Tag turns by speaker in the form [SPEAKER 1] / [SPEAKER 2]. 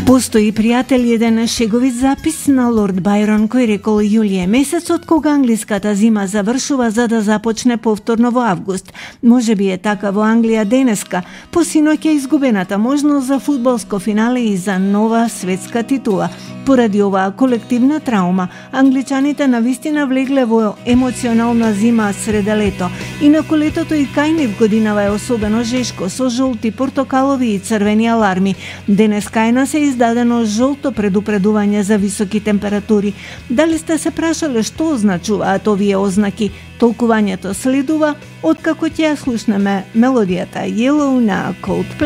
[SPEAKER 1] Постои, пријатели, еден шеговит запис на лорд Бајрон кој рекол: јулие месецот кога англиската зима завршува за да започне повторно во август. Може би е така во Англија денеска, посиноќ е изгубената можност за фудбалско финале и за нова светска титула. Поради оваа колективна траума, англичаните навистина влегле во емоционална зима среде лето. Инаку летото и кај нив годинава е особено жешко, со жолти, портокалови и црвени аларми. Денес кај нас е издадено жолто предупредување за високи температури. Дали сте се прашале што означуваат овие ознаки? Толкувањето следува откако ќе ја слушнеме мелодијата Yellow на Coldplay.